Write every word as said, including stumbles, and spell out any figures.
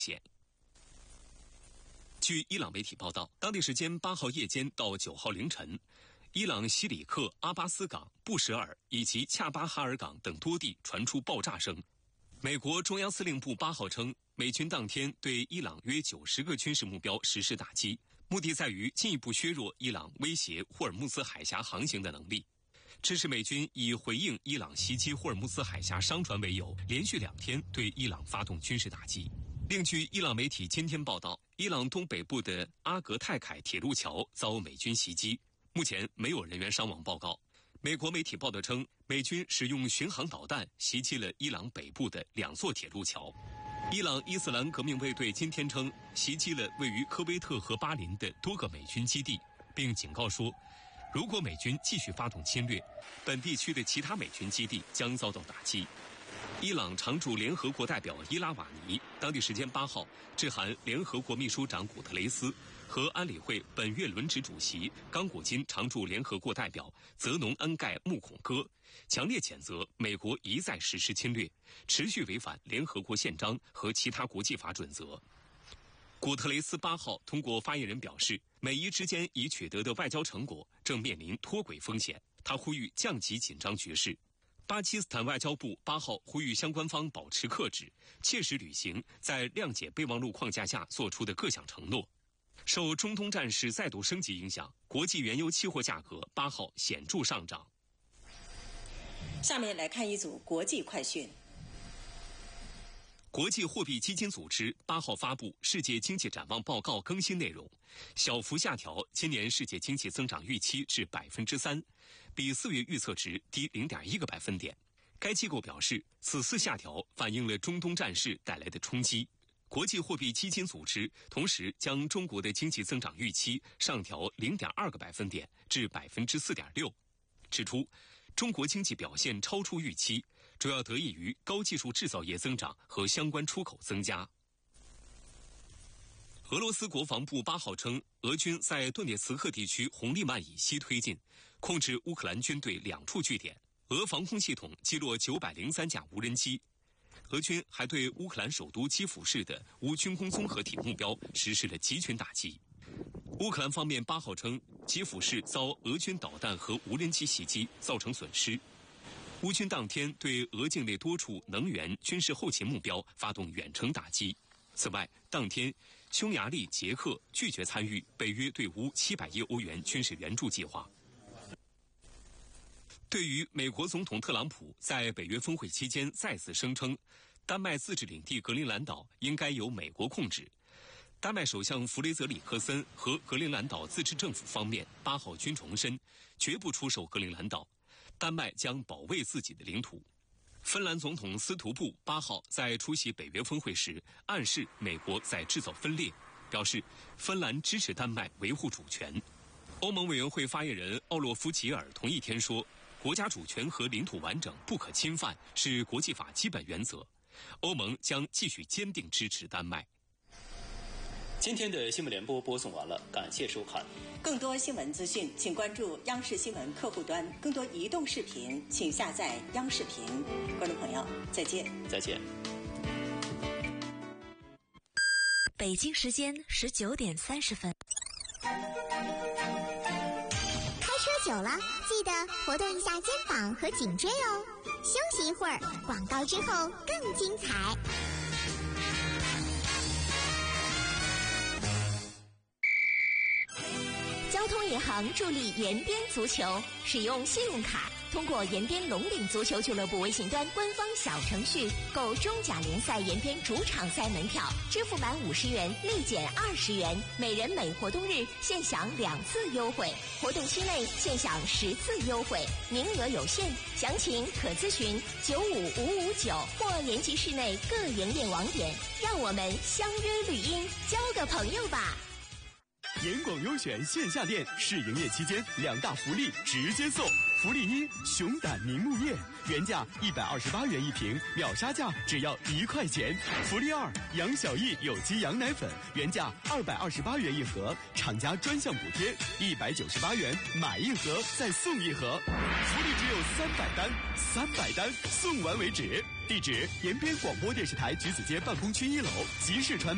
险。据伊朗媒体报道，当地时间八号夜间到九号凌晨，伊朗西里克、阿巴斯港、布什尔以及恰巴哈尔港等多地传出爆炸声。美国中央司令部八号称，美军当天对伊朗约九十个军事目标实施打击，目的在于进一步削弱伊朗威胁霍尔木兹海峡航行的能力。这是美军以回应伊朗袭击霍尔木兹海峡商船为由，连续两天对伊朗发动军事打击。另据伊朗媒体今天报道，伊朗东北部的阿格泰凯铁路桥遭美军袭击，目前没有人员伤亡报告。美国媒体报道称，美军使用巡航导弹袭击了伊朗北部的两座铁路桥。伊朗伊斯兰革命卫队今天称，袭击了位于科威特和巴林的多个美军基地，并警告说，如果美军继续发动侵略，本地区的其他美军基地将遭到打击。伊朗常驻联合国代表伊拉瓦尼当地时间八号致函联合国秘书长古特雷斯和安理会本月轮值主席刚果金常驻联合国代表泽农恩盖穆孔戈，强烈谴责美国一再实施侵略，持续违反联合国宪章和其他国际法准则。古特雷斯八号通过发言人表示，美伊之间已取得的外交成果正面临脱轨风险，他呼吁降级紧张局势。巴基斯坦外交部八号呼吁相关方保持克制，切实履行在谅解备忘录框架下做出的各项承诺。受中东战事再度升级影响，国际原油期货价格八号显著上涨。 下面来看一组国际快讯。 国际货币基金组织八号发布世界经济展望报告更新内容，小幅下调今年世界经济增长预期至百分之三，比四月预测值低零点一个百分点。该机构表示，此次下调反映了中东战事带来的冲击。国际货币基金组织同时将中国的经济增长预期上调零点二个百分点至百分之四点六，指出中国经济表现超出预期，主要得益于高技术制造业增长和相关出口增加。俄罗斯国防部八号称，俄军在顿涅茨克地区红利曼以西推进，控制乌克兰军队两处据点。俄防空系统击落九百零三架无人机。俄军还对乌克兰首都基辅市的乌军工综合体目标实施了集群打击。乌克兰方面八号称，基辅市遭俄军导弹和无人机袭击，造成损失。乌军当天对俄境内多处能源、军事后勤目标发动远程打击。此外，当天匈牙利、捷克拒绝参与北约对乌七百亿欧元军事援助计划。对于美国总统特朗普在北约峰会期间再次声称，丹麦自治领地格陵兰岛应该由美国控制，丹麦首相弗雷泽里克森和格陵兰岛自治政府方面八号均重申，绝不出售格陵兰岛，丹麦将保卫自己的领土。芬兰总统斯图布八号在出席北约峰会时暗示美国在制造分裂，表示芬兰支持丹麦维护主权。欧盟委员会发言人奥洛夫齐尔同一天说，国家主权和领土完整不可侵犯是国际法基本原则，欧盟将继续坚定支持丹麦。 今天的新闻联播播送完了，感谢收看。 更多新闻资讯，请关注央视新闻客户端；更多移动视频，请下载央视频。观众朋友，再见。 再见。 北京时间十九点三十分。 开车久了，记得活动一下肩膀和颈椎哦。休息一会儿，广告之后更精彩。 交通银行助力延边足球，使用信用卡通过延边龙岭足球俱乐部微信端官方小程序购中甲联赛延边主场赛门票，支付满五十元立减二十元，每人每活动日限享两次优惠，活动期内限享十次优惠，名额有限，详情可咨询九五五五九或联系市内各营业网点。让我们相约绿茵，交个朋友吧。 严广优选线下店试营业期间，两大福利直接送。福利一：熊胆凝目液，原价一百二十八元一瓶，秒杀价只要一块钱。福利二：杨小艺有机羊奶粉，原价二百二十八元一盒，厂家专项补贴一百九十八元，买一盒再送一盒。福利只有三百单，三百单送完为止。地址：延边广播电视台橘子街办公区一楼集市传媒。